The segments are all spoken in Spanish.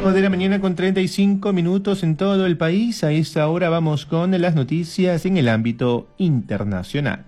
5 de la mañana con 35 minutos en todo el país. A esta hora vamos con las noticias en el ámbito internacional.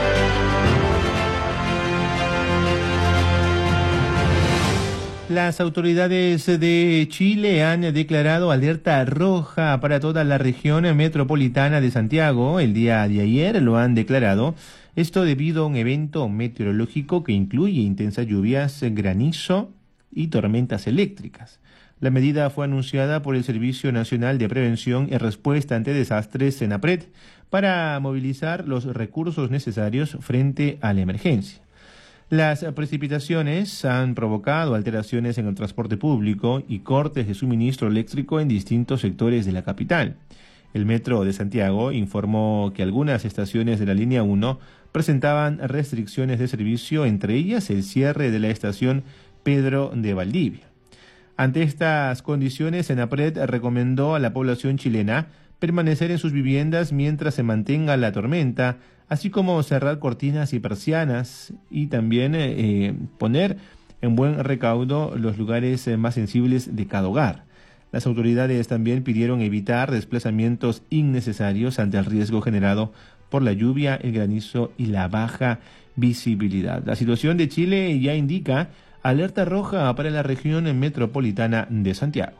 Las autoridades de Chile han declarado alerta roja para toda la región metropolitana de Santiago. El día de ayer lo han declarado. Esto debido a un evento meteorológico que incluye intensas lluvias, granizo y tormentas eléctricas. La medida fue anunciada por el Servicio Nacional de Prevención y Respuesta ante Desastres, SENAPRED, para movilizar los recursos necesarios frente a la emergencia. Las precipitaciones han provocado alteraciones en el transporte público y cortes de suministro eléctrico en distintos sectores de la capital. El Metro de Santiago informó que algunas estaciones de la línea 1 presentaban restricciones de servicio, entre ellas el cierre de la estación Pedro de Valdivia. Ante estas condiciones, SENAPRED recomendó a la población chilena permanecer en sus viviendas mientras se mantenga la tormenta, así como cerrar cortinas y persianas y también poner en buen recaudo los lugares más sensibles de cada hogar. Las autoridades también pidieron evitar desplazamientos innecesarios ante el riesgo generado por la lluvia, el granizo y la baja visibilidad. La situación de Chile ya indica alerta roja para la región metropolitana de Santiago.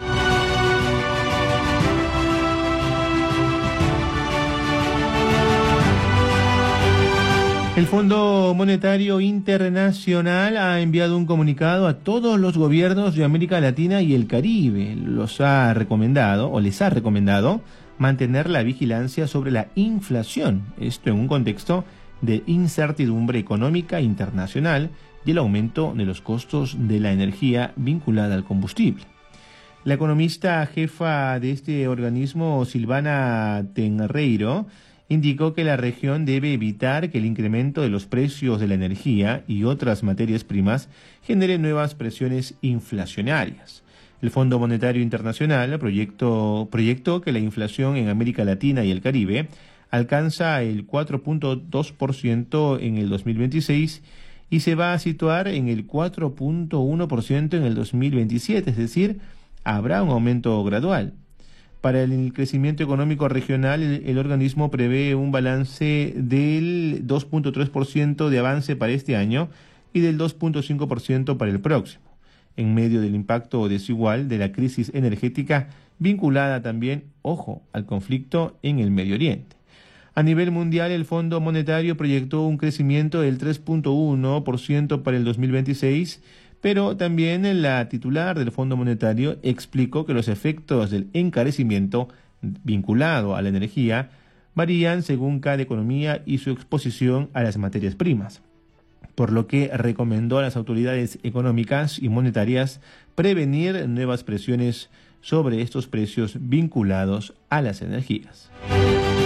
El Fondo Monetario Internacional ha enviado un comunicado a todos los gobiernos de América Latina y el Caribe. Les ha recomendado mantener la vigilancia sobre la inflación, esto en un contexto de incertidumbre económica internacional y el aumento de los costos de la energía vinculada al combustible. La economista jefa de este organismo, Silvana Tenreiro, indicó que la región debe evitar que el incremento de los precios de la energía y otras materias primas genere nuevas presiones inflacionarias. El Fondo Monetario Internacional proyectó que la inflación en América Latina y el Caribe alcanza el 4.2% en el 2026 y se va a situar en el 4.1% en el 2027, es decir, habrá un aumento gradual. Para el crecimiento económico regional, el organismo prevé un balance del 2.3% de avance para este año y del 2.5% para el próximo, en medio del impacto desigual de la crisis energética vinculada también, al conflicto en el Medio Oriente. A nivel mundial, el Fondo Monetario proyectó un crecimiento del 3.1% para el 2026, pero también la titular del Fondo Monetario explicó que los efectos del encarecimiento vinculado a la energía varían según cada economía y su exposición a las materias primas, por lo que recomendó a las autoridades económicas y monetarias prevenir nuevas presiones sobre estos precios vinculados a las energías.